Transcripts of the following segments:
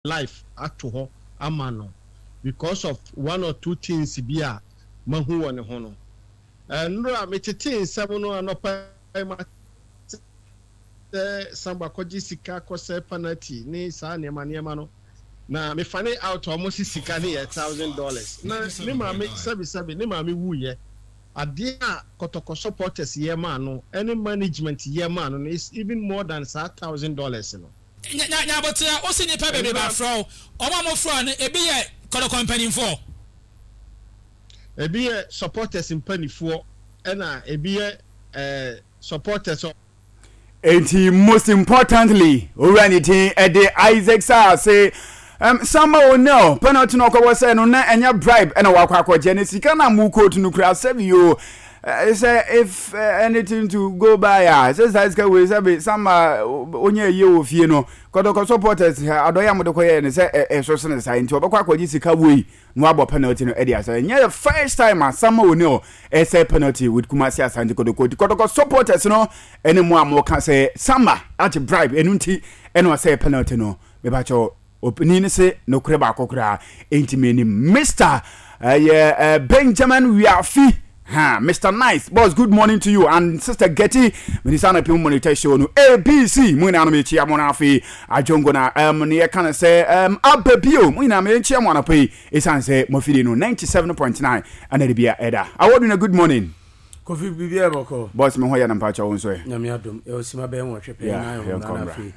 life ato amano because of one or two things be a mahu won ho no nra metete nsam no anopa ma samba koji sika kose penalty ni saa niema no na me fane out almost sika ni $1,000 na ni ma me sabi ni ma me wuye ade a kotoko supporters ye ma no any management ye ma no is even more than $1,000 no nya but o se ni pa bebe ba fro o ma mo fro no ebi ye kotoko company for ebi ye supporters mpanifo na ebi ye supporters. And most importantly, Uranity at the Isaac say Samba will know penalty no was say no na enya bribe and a wakwa Genesis kana muko to nukra save you say if anything to go by says that we say Samba onye ye ofie no kodoko supporters adoya mo de koye ne say so se ne sai nti obakwa kwaji sika wei no abo penalty no edia say nya the first time Samba will know say penalty with Kumasi Asante kodoko supporters no ene mo amoka say Samba at bribe enunti eno say penalty no me ba cho opini se no kreba akokra entimeni Mr. Benjamin Wiafi Mr. Nice boss, good morning to you and Sister Getty Minisana Pim Monitor show no ABC Mwina no mechi amonafi ajongo na ne kan say ababio Mwina mechi amona pay esan say mofidi no 97.9 and the bia eda awoduna good morning Kofi bibia boko boss me hoya na mpacha won so nyamiadom e osima be won hwepe na yo na afi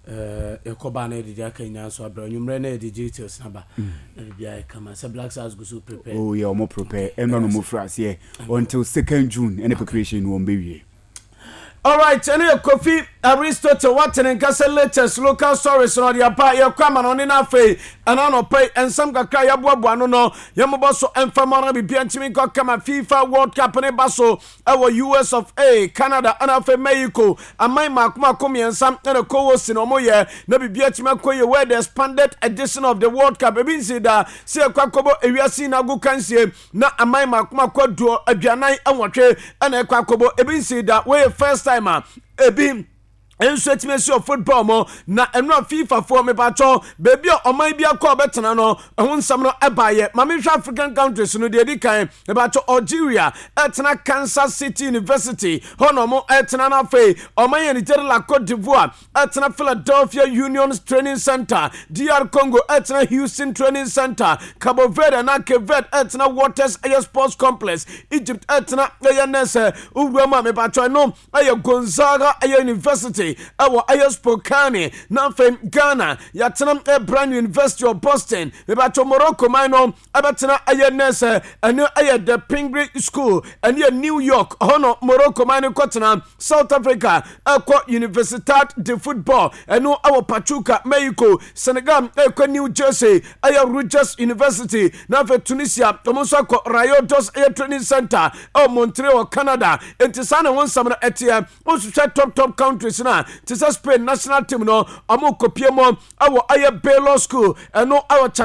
ekoba na edidi aka nya so abra nwumre na edidi details naba na bibia kama say Black Stars go so prepare oh yeah mo prepare eno no mo frase until 2nd June any preparation won be wie. All right, any Kofi Aristotle Watson and Castle latest local stories on the apart your crama on in a fay and on pay and some kakaya buabuano no Yamoboso and Famana be Bianchimi come at FIFA World Cup and Basso our US of A Canada and Afe Mexico and my Makumi and some and a co-host in Omoye no be Biachima where the expanded edition of the World Cup ebin say that say Kwakobo ewiasi na go kansie na amai Makuma kwadro aduanai anwotwe and Kwakobo ebin say that way first time ebi ensuetimesi of football mo na enro FIFA for me pacho baby oman bia ko betena no ehun nsam no ebaye mamehwa African countries no de kan e pacho Algeria etena Kansas City University hono mo etena na fe oman Nigeria la Cote d'Ivoire etena Philadelphia Union Training Center DR Congo etena Houston Training Center Cabo Verde na Cape Verde etena Waters Air Sports Complex Egypt etena Nese uwema me pacho no aye Gonzaga Air University our Spokane na fem Ghana yatenam Brand University of Boston about Morocco mino abatena ayenese and the Pingree School and New York hono Morocco mino kotena South Africa Universitat de Football and our Pachuca Mexico Senegal New Jersey Rutgers University na fe Tunisia Tomosako Rayo Dos Air Training Center Montreal Canada entisana won samna etia osu top countries na to Spain national team no amo kopie mo awo aye Baylor School and no our